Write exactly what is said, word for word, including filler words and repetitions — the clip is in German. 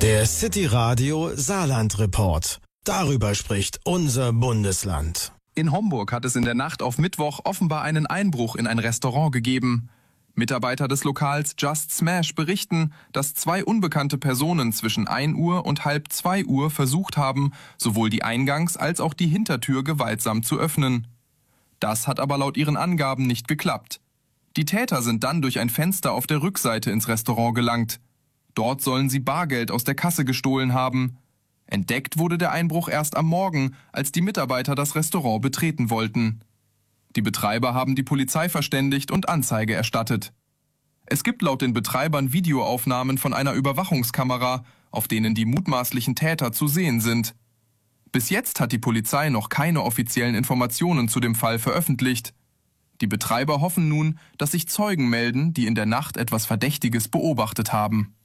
Der City Radio Saarland Report. Darüber spricht unser Bundesland. In Homburg hat es in der Nacht auf Mittwoch offenbar einen Einbruch in ein Restaurant gegeben. Mitarbeiter des Lokals Just Smash berichten, dass zwei unbekannte Personen zwischen ein Uhr und halb zwei Uhr versucht haben, sowohl die Eingangs- als auch die Hintertür gewaltsam zu öffnen. Das hat aber laut ihren Angaben nicht geklappt. Die Täter sind dann durch ein Fenster auf der Rückseite ins Restaurant gelangt. Dort sollen sie Bargeld aus der Kasse gestohlen haben. Entdeckt wurde der Einbruch erst am Morgen, als die Mitarbeiter das Restaurant betreten wollten. Die Betreiber haben die Polizei verständigt und Anzeige erstattet. Es gibt laut den Betreibern Videoaufnahmen von einer Überwachungskamera, auf denen die mutmaßlichen Täter zu sehen sind. Bis jetzt hat die Polizei noch keine offiziellen Informationen zu dem Fall veröffentlicht. Die Betreiber hoffen nun, dass sich Zeugen melden, die in der Nacht etwas Verdächtiges beobachtet haben.